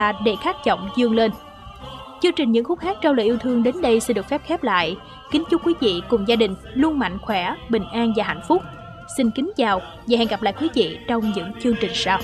để khát vọng vươn lên. Chương trình Những khúc hát trao lời yêu thương đến đây sẽ được phép khép lại. Kính chúc quý vị cùng gia đình luôn mạnh khỏe, bình an và hạnh phúc. Xin kính chào và hẹn gặp lại quý vị trong những chương trình sau.